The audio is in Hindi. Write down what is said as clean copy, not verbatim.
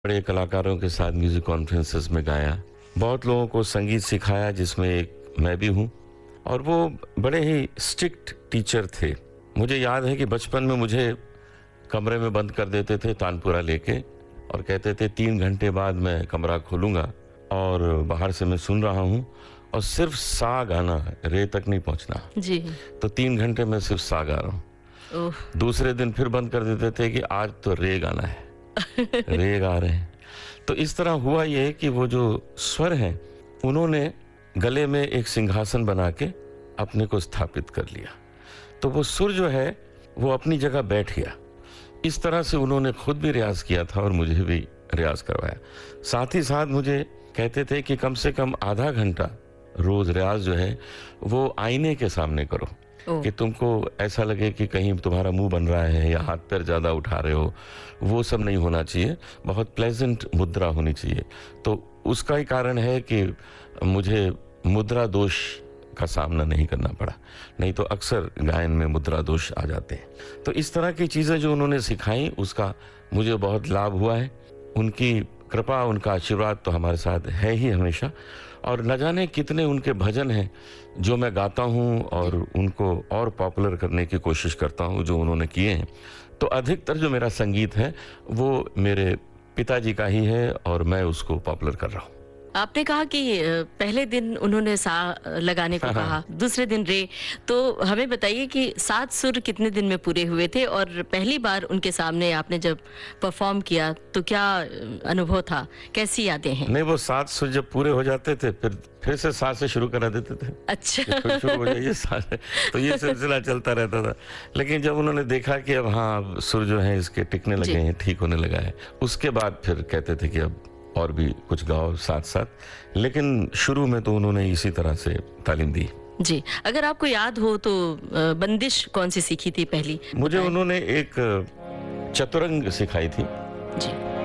बड़े कलाकारों के साथ म्यूजिक कॉन्फ्रेंसेस में गाया, बहुत लोगों को संगीत सिखाया जिसमें एक मैं भी हूँ। और वो बड़े ही स्ट्रिक्ट टीचर थे। मुझे याद है कि बचपन में मुझे कमरे में बंद कर देते थे तानपुरा लेके और कहते थे 3 घंटे बाद मैं कमरा खोलूँगा और बाहर से मैं सुन रहा हूँ और सिर्फ सा गाना है, रे तक नहीं पहुँचना। जी। तो 3 घंटे में सिर्फ सा गा रहा हूँ। ओह! दूसरे दिन फिर बंद कर देते थे कि आज तो रे गाना है, रे गा रहे हैं। तो इस तरह हुआ ये कि वो जो स्वर हैं उन्होंने गले में एक सिंहासन बना के अपने को स्थापित कर लिया। तो वो सुर जो है वो अपनी जगह बैठ गया। इस तरह से उन्होंने खुद भी रियाज किया था और मुझे भी रियाज करवाया। साथ ही साथ मुझे कहते थे कि कम से कम आधा घंटा रोज रियाज जो है वो आईने के सामने करो ओह! कि तुमको ऐसा लगे कि कहीं तुम्हारा मुंह बन रहा है या हाथ पैर ज़्यादा उठा रहे हो, वो सब नहीं होना चाहिए। बहुत प्लेजेंट मुद्रा होनी चाहिए। तो उसका ही कारण है कि मुझे मुद्रा दोष का सामना नहीं करना पड़ा, नहीं तो अक्सर गायन में मुद्रा दोष आ जाते हैं। तो इस तरह की चीज़ें जो उन्होंने सिखाई उसका मुझे बहुत लाभ हुआ है। उनकी कृपा, उनका आशीर्वाद तो हमारे साथ है ही हमेशा। और न जाने कितने उनके भजन हैं जो मैं गाता हूँ और उनको और पॉपुलर करने की कोशिश करता हूँ जो उन्होंने किए हैं। तो अधिकतर जो मेरा संगीत है वो मेरे पिताजी का ही है और मैं उसको पॉपुलर कर रहा हूँ। आपने कहा कि पहले दिन उन्होंने सा लगाने को कहा, दूसरे दिन रे। तो हमें बताइए कि 7 सुर कितने दिन में पूरे हुए थे और पहली बार उनके सामने आपने जब परफॉर्म किया तो क्या अनुभव था? कैसी यादें हैं? नहीं, वो 7 सुर जब पूरे हो जाते थे फिर से 7 से शुरू करा देते थे। अच्छा। फिर शुरू हो जाइए 7। तो ये सिलसिला चलता रहता था। लेकिन जब उन्होंने देखा कि अब हाँ सुर जो है इसके टिकने लगे हैं, ठीक होने लगा है, उसके बाद फिर कहते थे कि अब और भी कुछ गाओ साथ साथ। लेकिन शुरू में तो उन्होंने इसी तरह से तालीम दी। जी, अगर आपको याद हो तो बंदिश कौन सी सीखी थी पहली? मुझे उन्होंने एक चतुरंग सिखाई थी। जी।